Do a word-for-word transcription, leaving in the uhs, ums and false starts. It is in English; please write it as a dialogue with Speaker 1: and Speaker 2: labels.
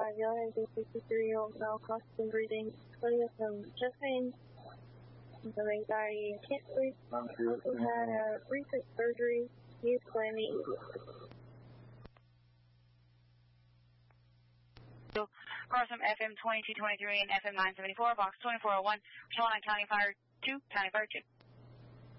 Speaker 1: five, y'all had a fifty-three-year-old male constant breathing, splitting some chest pain, some anxiety and can't sleep, who had a recent surgery. He is claiming
Speaker 2: Cars from F M twenty-two twenty-three and F M nine seventy-four, box twenty-four oh one, Shawnee County Fire two, County Fire two.